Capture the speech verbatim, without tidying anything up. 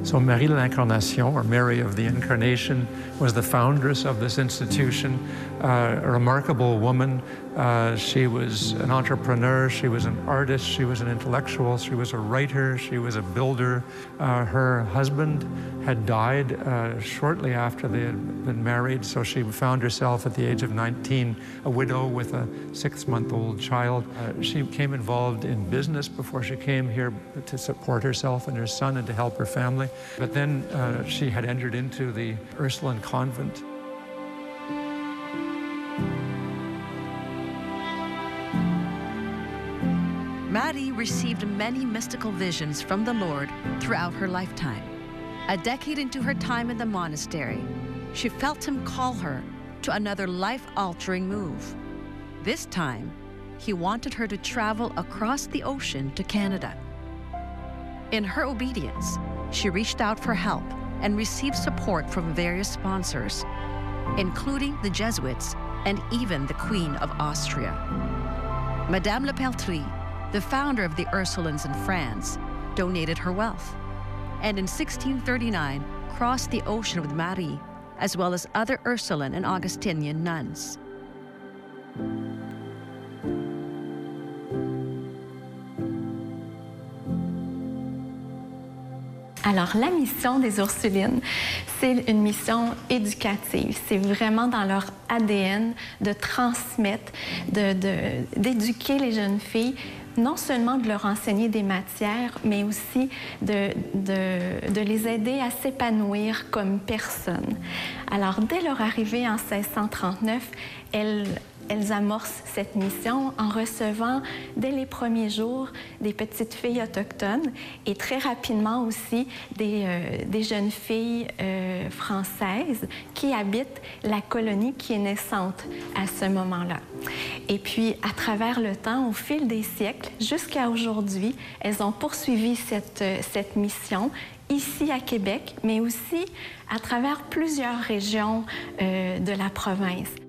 So Marie de l'Incarnation, or Mary of the Incarnation, was the foundress of this institution, uh, a remarkable woman. Uh, she was an entrepreneur, she was an artist, she was an intellectual, she was a writer, she was a builder. Uh, her husband had died uh, shortly after they had been married, so she found herself at the age of nineteen, a widow with a six-month-old child. Uh, she became involved in business before she came here to support herself and her son and to help her family. But then uh, she had entered into the Ursuline convent. Marie received many mystical visions from the Lord throughout her lifetime. A decade into her time in the monastery, she felt him call her to another life-altering move. This time, he wanted her to travel across the ocean to Canada. In her obedience, she reached out for help and received support from various sponsors, including the Jesuits and even the Queen of Austria. Madame Lepeltrie, the founder of the Ursulines in France, donated her wealth, and in sixteen thirty-nine crossed the ocean with Marie, as well as other Ursuline and Augustinian nuns. Alors, la mission des Ursulines, c'est une mission éducative. C'est vraiment dans leur A D N de transmettre, de, de, d'éduquer les jeunes filles, non seulement de leur enseigner des matières, mais aussi de, de, de les aider à s'épanouir comme personnes. Alors, dès leur arrivée en seize cent trente-neuf, elles... Elles amorcent cette mission en recevant, dès les premiers jours, des petites filles autochtones et très rapidement aussi des, euh, des jeunes filles euh, françaises qui habitent la colonie qui est naissante à ce moment-là. Et puis, à travers le temps, au fil des siècles, jusqu'à aujourd'hui, elles ont poursuivi cette, cette mission ici à Québec, mais aussi à travers plusieurs régions euh, de la province.